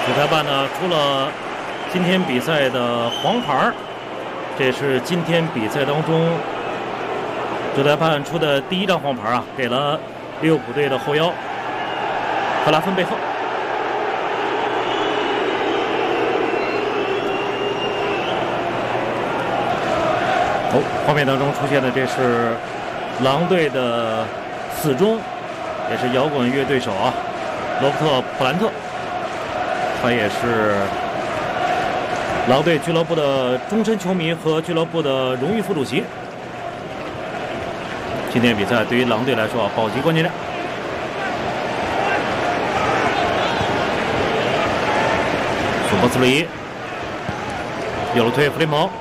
主裁判呢出了今天比赛的黄牌，这是今天比赛当中主裁判出的第一张黄牌啊，给了利物浦队的后腰克拉芬贝赫。画面当中出现的这是狼队的死忠，也是摇滚乐对手啊，罗伯特·普兰特，他也是狼队俱乐部的终身球迷和俱乐部的荣誉副主席。今天比赛对于狼队来说啊，保级关键战。索博斯里右路推弗林蒙。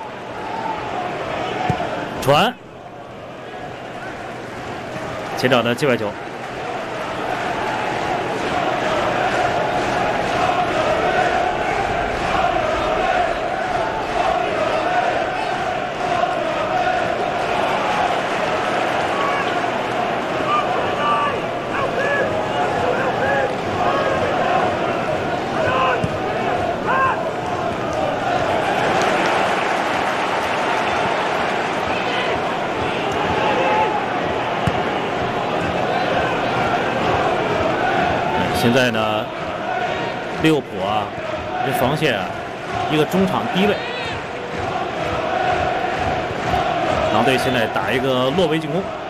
传前场的界外球，现在呢，利物浦啊，这防线啊，一个中场低位，狼队现在打一个落位进攻。